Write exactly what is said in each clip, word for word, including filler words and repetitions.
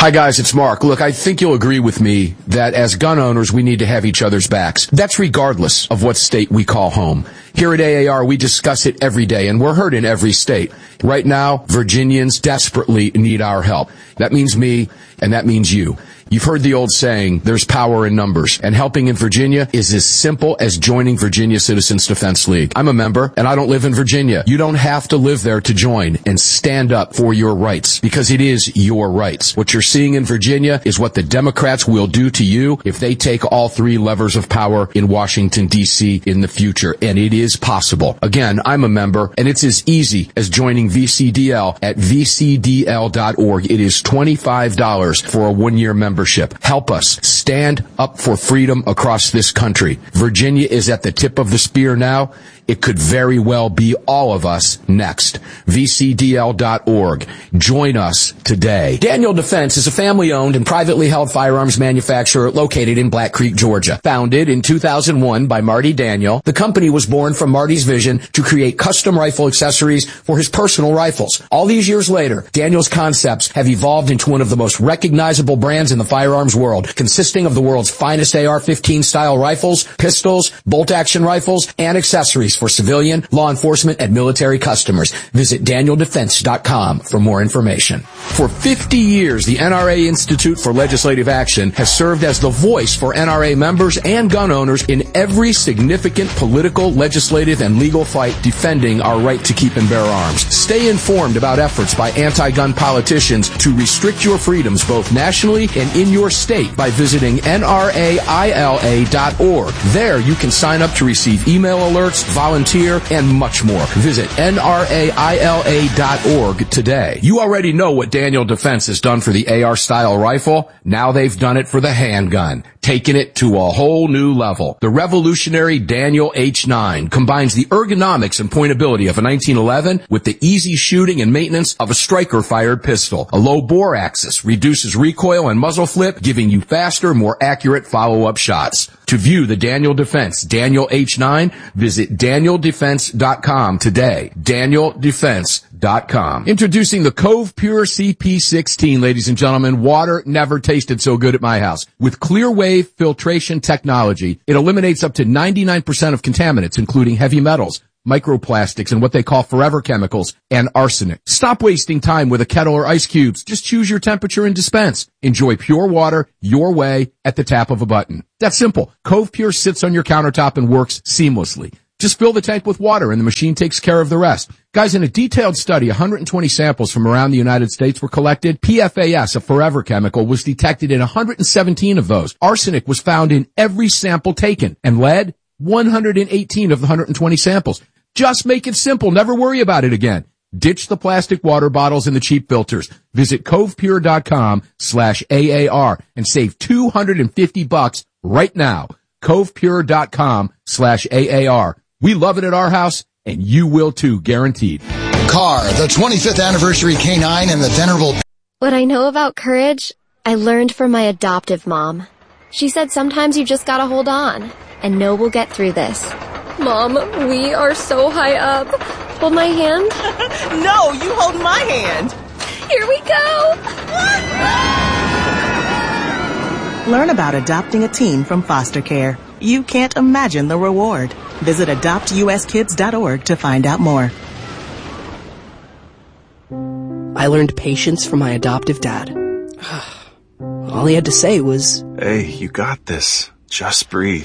Hi guys, it's Mark. Look, I think you'll agree with me that as gun owners, we need to have each other's backs. That's regardless of what state we call home. Here at A A R, we discuss it every day, and we're heard in every state. Right now, Virginians desperately need our help. That means me, and that means you. You've heard the old saying, there's power in numbers, and helping in Virginia is as simple as joining Virginia Citizens Defense League. I'm a member, and I don't live in Virginia. You don't have to live there to join and stand up for your rights, because it is your rights. What you're seeing in Virginia is what the Democrats will do to you if they take all three levers of power in Washington, D C in the future, and it is possible. Again, I'm a member, and it's as easy as joining V C D L at v c d l dot org. It is twenty-five dollars for a one-year membership. Help us stand up for freedom across this country. Virginia is at the tip of the spear now. It could very well be all of us next. v c d l dot org. Join us today. Daniel Defense is a family-owned and privately held firearms manufacturer located in Black Creek, Georgia. Founded in two thousand one by Marty Daniel, the company was born from Marty's vision to create custom rifle accessories for his personal rifles. All these years later, Daniel's concepts have evolved into one of the most recognizable brands in the firearms world, consisting of the world's finest A R fifteen style rifles, pistols, bolt-action rifles, and accessories for civilian, law enforcement, and military customers. Visit daniel defense dot com for more information. For fifty years, the N R A Institute for Legislative Action has served as the voice for N R A members and gun owners in every significant political, legislative, and legal fight defending our right to keep and bear arms. Stay informed about efforts by anti-gun politicians to restrict your freedoms both nationally and in your state by visiting N R A I L A dot org. There you can sign up to receive email alerts, volunteer, and much more. Visit N R A I L A dot org today. You already know what Daniel Defense has done for the A R-style rifle. Now they've done it for the handgun, taking it to a whole new level. The revolutionary Daniel H nine combines the ergonomics and pointability of a nineteen eleven with the easy shooting and maintenance of a striker-fired pistol. A low bore axis reduces recoil and muzzle flip, giving you faster, more accurate follow-up shots. To view the Daniel Defense Daniel H nine, visit daniel defense dot com today. daniel defense dot com. Introducing the Cove Pure C P sixteen, ladies and gentlemen. Water never tasted so good at my house. With clear wave filtration technology, it eliminates up to ninety-nine percent of contaminants, including heavy metals, microplastics, and what they call forever chemicals, and arsenic. Stop wasting time with a kettle or ice cubes. Just choose your temperature and dispense. Enjoy pure water your way at the tap of a button. That's simple. Cove Pure sits on your countertop and works seamlessly. Just fill the tank with water and the machine takes care of the rest. Guys, in a detailed study, one hundred twenty samples from around the United States were collected. P F A S, a forever chemical, was detected in one hundred seventeen of those. Arsenic was found in every sample taken, and lead, one hundred eighteen of the one hundred twenty samples. Just make it simple. Never worry about it again. Ditch the plastic water bottles and the cheap filters. Visit covepure.com slash AAR and save two hundred fifty bucks right now. covepure.com slash AAR. We love it at our house, and you will too, guaranteed. Car, the twenty-fifth anniversary K nine and the venerable... What I know about courage, I learned from my adoptive mom. She said sometimes you just gotta hold on, and know we'll get through this. Mom, we are so high up. Hold my hand. No, you hold my hand. Here we go. Learn about adopting a teen from foster care. You can't imagine the reward. Visit adopt u s kids dot org to find out more. I learned patience from my adoptive dad. All he had to say was, "Hey, you got this. Just breathe."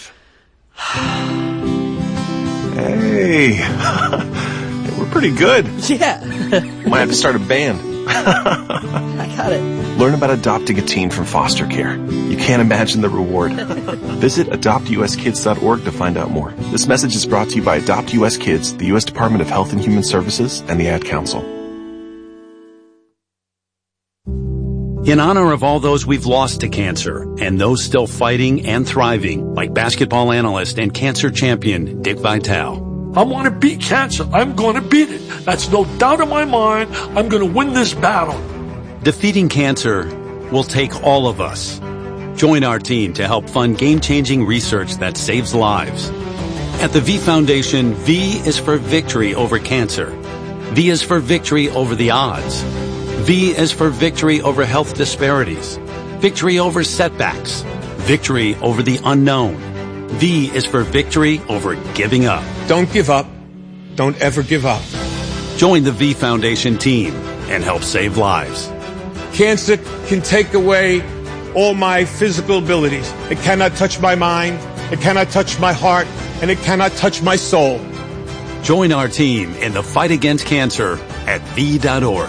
Hey, we're pretty good. Yeah. Might have to start a band. I got it. Learn about adopting a teen from foster care. You can't imagine the reward. Visit adopt u s kids dot org to find out more. This message is brought to you by Adopt U S Kids, the U S Department of Health and Human Services, and the Ad Council. In honor of all those we've lost to cancer and those still fighting and thriving, like basketball analyst and cancer champion Dick Vitale. I want to beat cancer. I'm going to beat it. That's no doubt in my mind. I'm going to win this battle. Defeating cancer will take all of us. Join our team to help fund game-changing research that saves lives. At the V Foundation, V is for victory over cancer. V is for victory over the odds. V is for victory over health disparities, victory over setbacks, victory over the unknown. V is for victory over giving up. Don't give up. Don't ever give up. Join the V Foundation team and help save lives. Cancer can take away all my physical abilities. It cannot touch my mind, it cannot touch my heart, and it cannot touch my soul. Join our team in the fight against cancer at V dot org.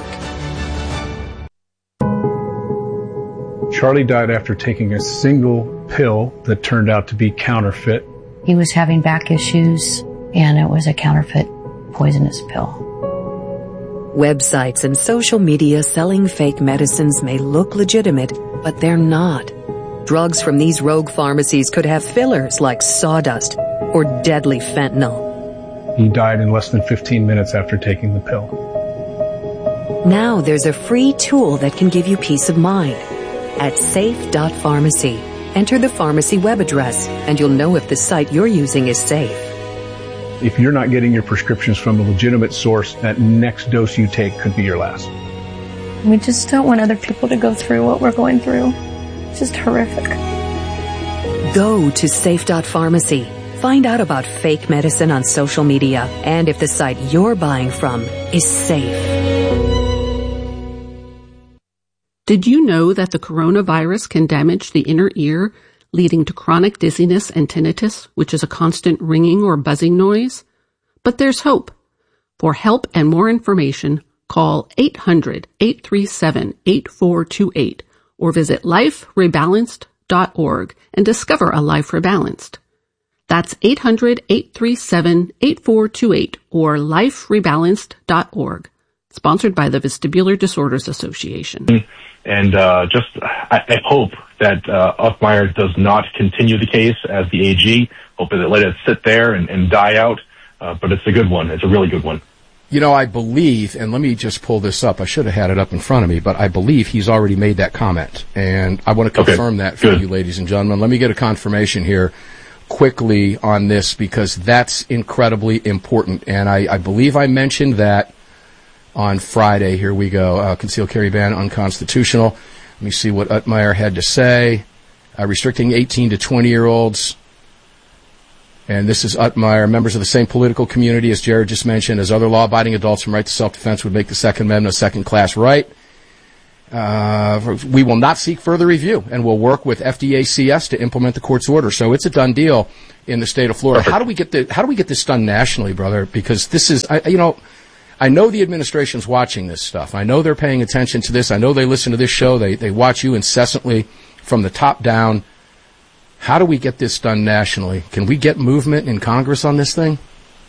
Charlie died after taking a single pill that turned out to be counterfeit. He was having back issues, and it was a counterfeit poisonous pill. Websites and social media selling fake medicines may look legitimate, but they're not. Drugs from these rogue pharmacies could have fillers like sawdust or deadly fentanyl. He died in less than fifteen minutes after taking the pill. Now there's a free tool that can give you peace of mind. At safe dot pharmacy, enter the pharmacy web address, and you'll know if the site you're using is safe. If you're not getting your prescriptions from a legitimate source, that next dose you take could be your last. We just don't want other people to go through what we're going through. It's just horrific. Go to safe dot pharmacy. Find out about fake medicine on social media and if the site you're buying from is safe. Did you know that the coronavirus can damage the inner ear, leading to chronic dizziness and tinnitus, which is a constant ringing or buzzing noise? But there's hope. For help and more information, call eight hundred, eight three seven, eight four two eight or visit life rebalanced dot org and discover a life rebalanced. That's eight hundred, eight three seven, eight four two eight or life rebalanced dot org. Sponsored by the Vestibular Disorders Association. And uh, just, I, I hope that uh, Uthmeier does not continue the case as the A G. Hope that they let it sit there and, and die out. Uh, but it's a good one. It's a really good one. You know, I believe, and let me just pull this up. I should have had it up in front of me, but I believe he's already made that comment. And I want to confirm okay. that for good. you, ladies and gentlemen. Let me get a confirmation here quickly on this because that's incredibly important. And I, I believe I mentioned that on Friday. Here we go. Uh, concealed carry ban unconstitutional. Let me see what Uthmeier had to say. Uh, restricting eighteen to twenty-year-olds. And this is Uthmeier. Members of the same political community, as Jared just mentioned, as other law-abiding adults from right to self-defense would make the Second Amendment a second-class right. Uh, we will not seek further review, and we'll work with F D A C S to implement the court's order. So it's a done deal in the state of Florida. Perfect. How do we get the, how do we get this done nationally, brother? Because this is, I, you know, I know the administration's watching this stuff. I know they're paying attention to this. I know they listen to this show. They they watch you incessantly from the top down. How do we get this done nationally? Can we get movement in Congress on this thing?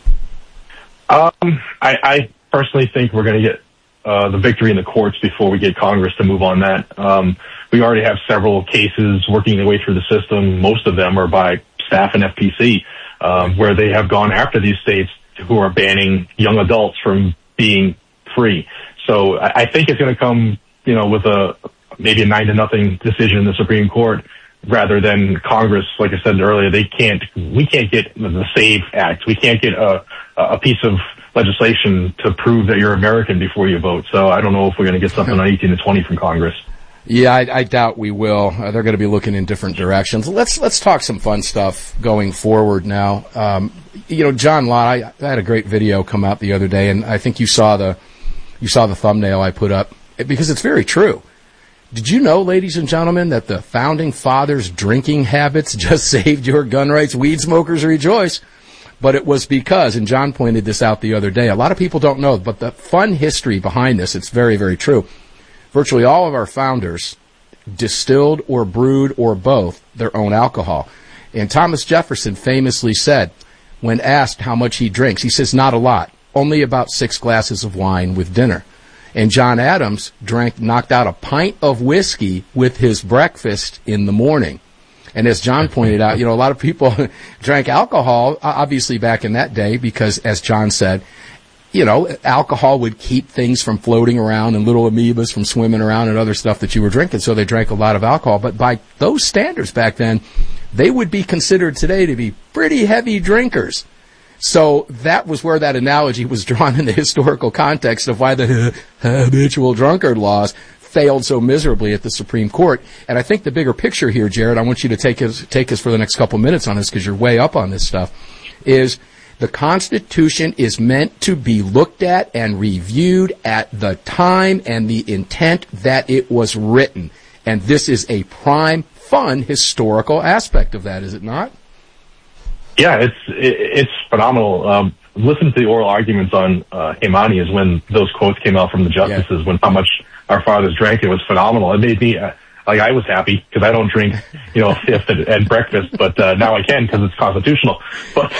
Um, I, I personally think we're going to get uh, the victory in the courts before we get Congress to move on that. Um, we already have several cases working their way through the system. Most of them are by staff and F P C, um, where they have gone after these states who are banning young adults from being free. So I, I think it's going to come, you know, with a maybe a nine to nothing decision in the Supreme Court, rather than Congress. Like I said earlier, they can't. We can't get the SAVE Act. We can't get a a piece of legislation to prove that you're American before you vote. So I don't know if we're going to get something on eighteen to twenty from Congress. Yeah, I, I doubt we will. Uh, they're going to be looking in different directions. Let's let's talk some fun stuff going forward now. Um, you know, John Lott, I, I had a great video come out the other day, and I think you saw the you saw the thumbnail I put up because it's very true. Did you know, ladies and gentlemen, that the founding fathers' drinking habits just saved your gun rights? Weed smokers rejoice. But it was because, and John pointed this out the other day, a lot of people don't know, but the fun history behind this, it's very, very true. Virtually all of our founders distilled or brewed or both their own alcohol. And Thomas Jefferson famously said, when asked how much he drinks, he says, not a lot, only about six glasses of wine with dinner. And John Adams drank, knocked out a pint of whiskey with his breakfast in the morning. And as John pointed out, you know, a lot of people drank alcohol, obviously back in that day, because as John said, you know, alcohol would keep things from floating around and little amoebas from swimming around and other stuff that you were drinking. So they drank a lot of alcohol. But by those standards back then, they would be considered today to be pretty heavy drinkers. So that was where that analogy was drawn in the historical context of why the habitual drunkard laws failed so miserably at the Supreme Court. And I think the bigger picture here, Jared, I want you to take us, take us for the next couple minutes on this because you're way up on this stuff, is the Constitution is meant to be looked at and reviewed at the time and the intent that it was written. And this is a prime, fun, historical aspect of that, is it not? Yeah, it's it's phenomenal. Um, listen to the oral arguments on uh, Imani is when those quotes came out from the justices, yeah. when how much our fathers drank. It was phenomenal. It made me, uh, like, I was happy because I don't drink, you know, fifth at, at breakfast, but uh, now I can because it's constitutional. But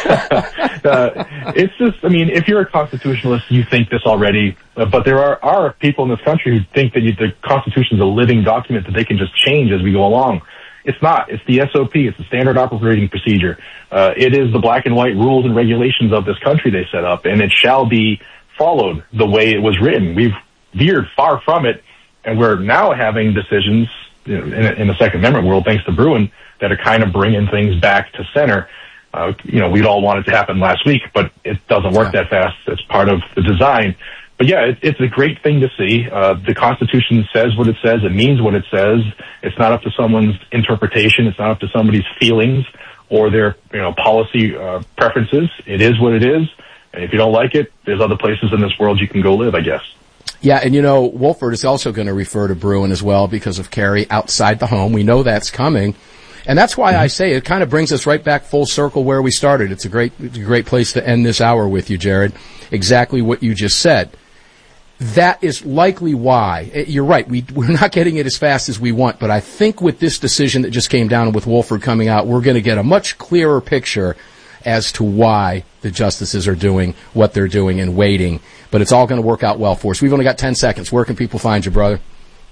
uh, it's just, I mean, if you're a constitutionalist, you think this already. Uh, but there are, are people in this country who think that you, the Constitution is a living document that they can just change as we go along. It's not. It's the S O P. It's the standard operating procedure. Uh, it is the black and white rules and regulations of this country they set up, and it shall be followed the way it was written. We've veered far from it, and we're now having decisions, you know, in, in the Second Amendment world, thanks to Bruen, that are kind of bringing things back to center. Uh, you know, we'd all want it to happen last week, but it doesn't work that fast. It's part of the design. But yeah, it, it's a great thing to see. Uh, the Constitution says what it says. It means what it says. It's not up to someone's interpretation. It's not up to somebody's feelings or their, you know, policy uh, preferences. It is what it is. And if you don't like it, there's other places in this world you can go live, I guess. Yeah, and you know, Wolford is also going to refer to Bruen as well because of carry outside the home. We know that's coming. And that's why mm-hmm. I say it kind of brings us right back full circle where we started. It's a great, it's a great place to end this hour with you, Jared. Exactly what you just said. That is likely why. You're right. We, we're not getting it as fast as we want, but I think with this decision that just came down with Wolford coming out, we're going to get a much clearer picture as to why the justices are doing what they're doing and waiting. But it's all going to work out well for us. We've only got ten seconds. Where can people find you, brother?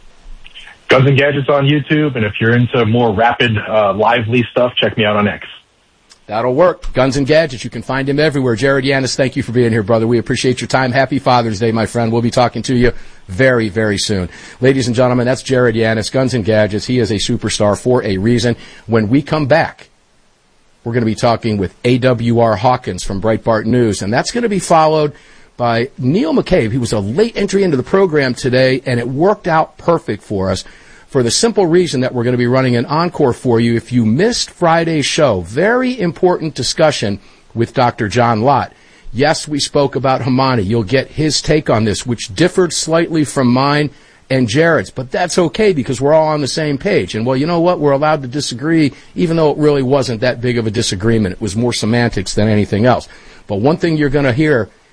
Guns and Gadgets on YouTube, and if you're into more rapid, uh, lively stuff, check me out on X. That'll work. Guns and Gadgets. You can find him everywhere. Jared Yanis, thank you for being here, brother. We appreciate your time. Happy Father's Day, my friend. We'll be talking to you very, very soon. Ladies and gentlemen, that's Jared Yanis, Guns and Gadgets. He is a superstar for a reason. When we come back, we're going to be talking with A W R Hawkins from Breitbart News, and that's going to be followed by Neil McCabe. He was a late entry into the program today, and it worked out perfect for us. For the simple reason that we're going to be running an encore for you if you missed Friday's show. Very important discussion with Doctor John Lott. Yes, we spoke about Hamani. You'll get his take on this, which differed slightly from mine and Jared's. But that's okay because we're all on the same page. And, well, you know what? We're allowed to disagree, even though it really wasn't that big of a disagreement. It was more semantics than anything else. But one thing you're going to hear